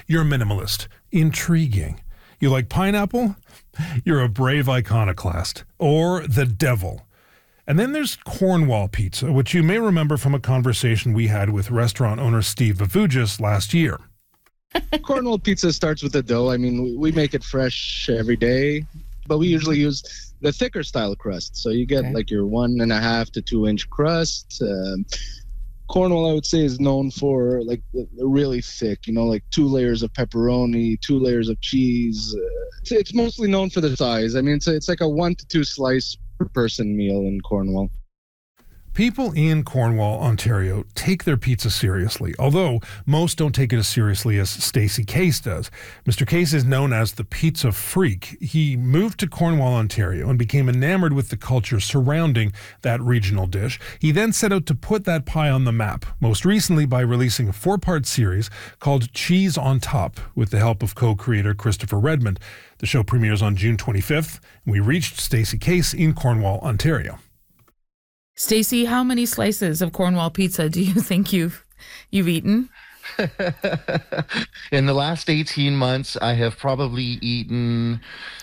You're a minimalist. Intriguing. You like pineapple? You're a brave iconoclast. Or the devil. And then there's Cornwall pizza, which you may remember from a conversation we had with restaurant owner Steve Vavugis last year. Cornwall pizza starts with the dough. I mean, we make it fresh every day, but we usually use the thicker style crust. So you get like your 1.5 to 2 inch crust. Cornwall, I would say, is known for like the really thick, like 2 layers of pepperoni, 2 layers of cheese. It's mostly known for the size. I mean, it's like a 1 to 2 slice per person meal in Cornwall. People in Cornwall, Ontario, take their pizza seriously, although most don't take it as seriously as Stacey Case does. Mr. Case is known as the pizza freak. He moved to Cornwall, Ontario, and became enamored with the culture surrounding that regional dish. He then set out to put that pie on the map, most recently by releasing a 4-part series called Cheese on Top, with the help of co-creator Christopher Redmond. The show premieres on June 25th, and we reached Stacey Case in Cornwall, Ontario. Stacey, how many slices of Cornwall pizza do you think you've eaten? In the last 18 months, I have probably eaten,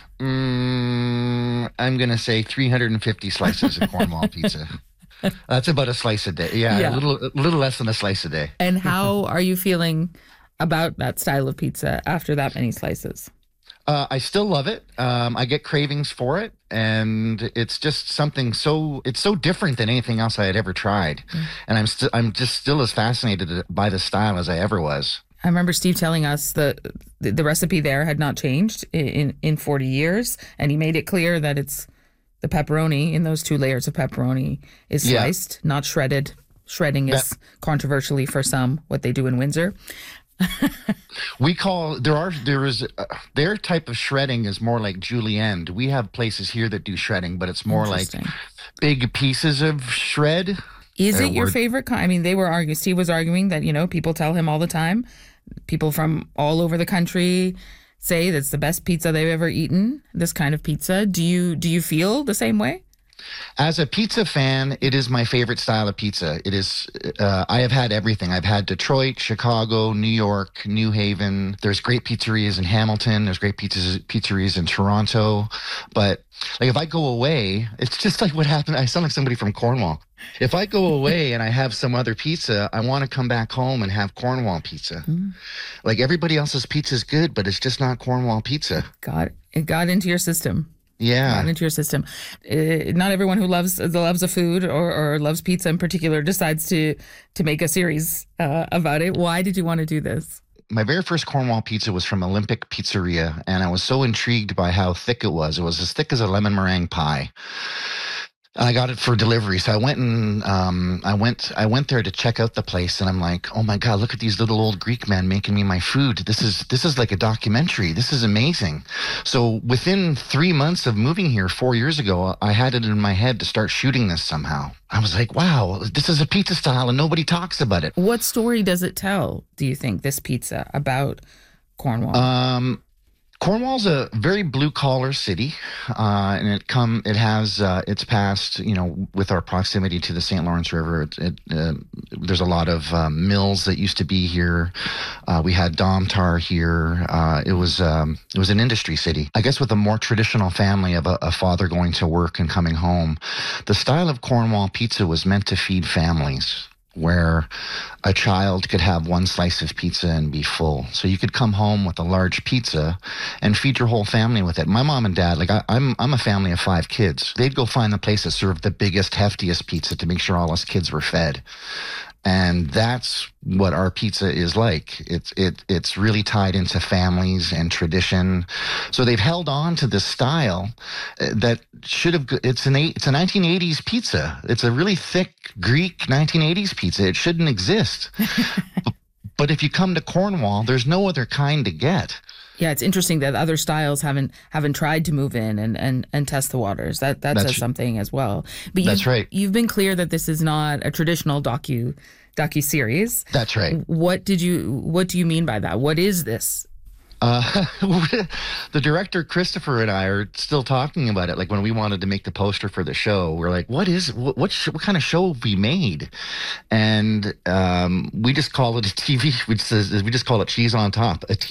I'm going to say 350 slices of Cornwall pizza. That's about a slice a day. Yeah. A little less than a slice a day. And how are you feeling about that style of pizza after that many slices? I still love it. I get cravings for it, and it's just something it's so different than anything else I had ever tried. And I'm just still as fascinated by the style as I ever was. I remember Steve telling us that the recipe there had not changed in 40 years, and he made it clear that it's the pepperoni in those 2 layers of pepperoni is sliced, not shredded. Shredding is controversially for some what they do in Windsor. We call their type of shredding is more like julienne. We have places here that do shredding, but it's more like big pieces of shred. Is it your favorite kind? I mean, Steve was arguing that, people tell him all the time, people from all over the country say that's the best pizza they've ever eaten, this kind of pizza. Do you feel the same way? As a pizza fan, it is my favorite style of pizza. It is. I have had everything. I've had Detroit, Chicago, New York, New Haven. There's great pizzerias in Hamilton. There's great pizzerias in Toronto. But like if I go away, it's just like what happened. I sound like somebody from Cornwall. If I go away and I have some other pizza, I want to come back home and have Cornwall pizza. Like everybody else's pizza is good, but it's just not Cornwall pizza. It got into your system. Yeah. Not into your system. Not everyone who loves a food or loves pizza in particular decides to make a series about it. Why did you want to do this? My very first Cornwall pizza was from Olympic Pizzeria, and I was so intrigued by how thick it was. It was as thick as a lemon meringue pie. I got it for delivery. So I went and I went there to check out the place, and I'm like, oh my God, look at these little old Greek men making me my food. This is like a documentary. This is amazing. So within 3 months of moving here 4 years ago, I had it in my head to start shooting this somehow. I was like, wow, this is a pizza style and nobody talks about it. What story does it tell, do you think, this pizza about Cornwall? Cornwall's a very blue-collar city, and it's past, with our proximity to the St. Lawrence River, there's a lot of mills that used to be here. We had Domtar here. It was an industry city. I guess with a more traditional family of a father going to work and coming home, the style of Cornwall pizza was meant to feed families, where a child could have 1 slice of pizza and be full. So you could come home with a large pizza and feed your whole family with it. My mom and dad, I'm a family of 5 kids. They'd go find the place that served the biggest, heftiest pizza to make sure all us kids were fed. And that's what our pizza is like. It's really tied into families and tradition. So they've held on to this style that should have. It's a 1980s pizza. It's a really thick Greek 1980s pizza. It shouldn't exist. But if you come to Cornwall, there's no other kind to get. Yeah, it's interesting that other styles haven't tried to move in and test the waters. That says something as well. But that's right. You've been clear that this is not a traditional docu-series. That's right. What do you mean by that? What is this? The director Christopher and I are still talking about it. Like when we wanted to make the poster for the show, we're like, what kind of show have we made? And we just call it a TV. We just call it Cheese on Top.